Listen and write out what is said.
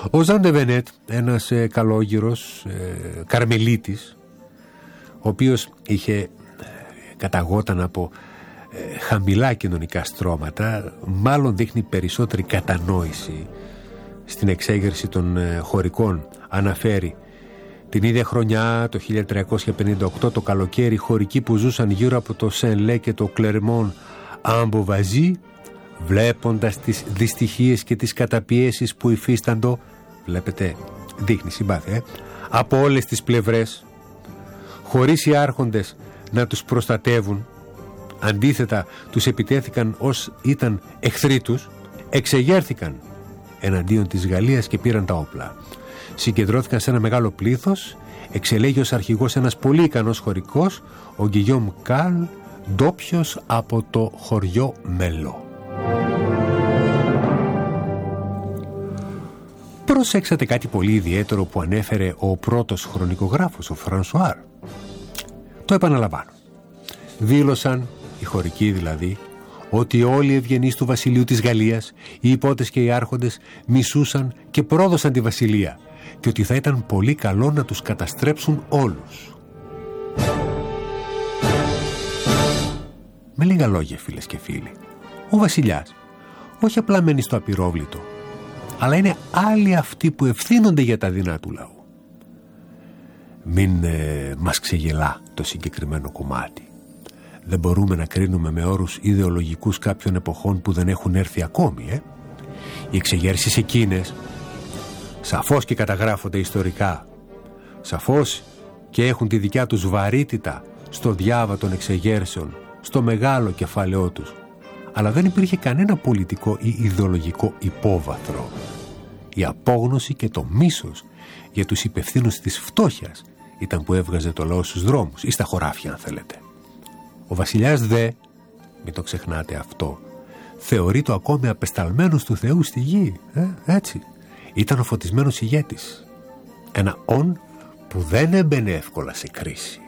Ο Ζαν ντε Βενέτ, ένας καλόγυρος καρμελίτης, ο οποίος καταγόταν από χαμηλά κοινωνικά στρώματα, μάλλον δείχνει περισσότερη κατανόηση στην εξέγερση των χωρικών. Αναφέρει: την ίδια χρονιά, το 1358, το καλοκαίρι, οι χωρικοί που ζούσαν γύρω από το Σεν-Λέ και το Κλερμόν Αμποβαζί, βλέποντας τις δυστυχίες και τις καταπιέσεις που υφίσταντο, βλέπετε, δείχνει συμπάθεια, από όλες τις πλευρές, χωρίς οι άρχοντες να τους προστατεύουν, αντίθετα τους επιτέθηκαν ως ήταν εχθροί τους, εξεγέρθηκαν εναντίον της Γαλλίας και πήραν τα όπλα. Συγκεντρώθηκαν σε ένα μεγάλο πλήθος. Εξελέγει ως αρχηγός ένας πολύ ικανός χωρικός, ο Γκυγιόμ Καλ, ντόπιος από το χωριό Μελό. Προσέξατε κάτι πολύ ιδιαίτερο που ανέφερε ο πρώτος χρονικογράφος, ο Φρανσουάρ. Το επαναλαμβάνω. Δήλωσαν, οι χωρικοί δηλαδή, ότι όλοι οι ευγενείς του βασιλείου της Γαλλίας, οι υπότες και οι άρχοντες, μισούσαν και πρόδωσαν τη βασιλεία και ότι θα ήταν πολύ καλό να τους καταστρέψουν όλους. Με λίγα λόγια, φίλες και φίλοι, ο βασιλιάς όχι απλά μένει στο απειρόβλητο, αλλά είναι άλλοι αυτοί που ευθύνονται για τα δεινά του λαού. Μην μας ξεγελά το συγκεκριμένο κομμάτι. Δεν μπορούμε να κρίνουμε με όρους ιδεολογικούς κάποιων εποχών που δεν έχουν έρθει ακόμη. Οι εξεγέρσεις εκείνες σαφώς και καταγράφονται ιστορικά, σαφώς και έχουν τη δικιά τους βαρύτητα στο διάβα των εξεγέρσεων, στο μεγάλο κεφάλαιό τους, αλλά δεν υπήρχε κανένα πολιτικό ή ιδεολογικό υπόβαθρο. Η απόγνωση και το μίσος για τους υπευθύνους της φτώχειας ήταν που έβγαζε το λαό στους δρόμους ή στα χωράφια, αν θέλετε. Ο βασιλιάς δε, μην το ξεχνάτε αυτό, θεωρεί το ακόμη απεσταλμένος του Θεού στη γη. Έτσι. Ήταν ο φωτισμένος ηγέτης. Ένα «ον» που δεν έμπαινε εύκολα σε κρίση.